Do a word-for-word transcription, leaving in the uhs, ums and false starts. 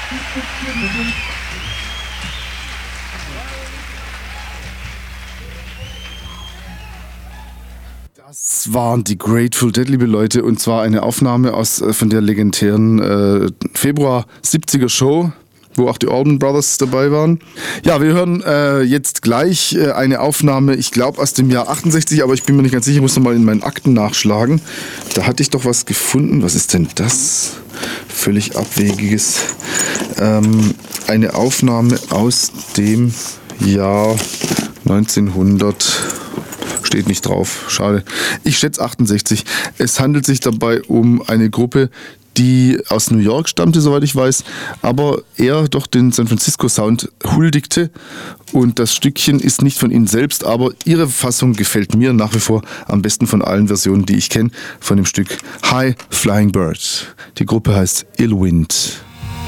Das waren die Grateful Dead, liebe Leute, und zwar eine Aufnahme aus äh, von der legendären äh, Februar siebziger Show, wo auch die Allman Brothers dabei waren. Ja, wir hören äh, jetzt gleich äh, eine Aufnahme, ich glaube aus dem Jahr achtundsechzig, aber ich bin mir nicht ganz sicher, ich muss noch mal in meinen Akten nachschlagen. Da hatte ich doch was gefunden. Was ist denn das? Völlig abwegiges. Ähm, eine Aufnahme aus dem Jahr neunzehnhundert. Steht nicht drauf, schade. Ich schätze achtundsechzig. Es handelt sich dabei um eine Gruppe, die aus New York stammte, soweit ich weiß, aber eher doch den San Francisco Sound huldigte. Und das Stückchen ist nicht von ihnen selbst, aber ihre Fassung gefällt mir nach wie vor am besten von allen Versionen, die ich kenne, von dem Stück High Flying Bird. Die Gruppe heißt Ill Wind.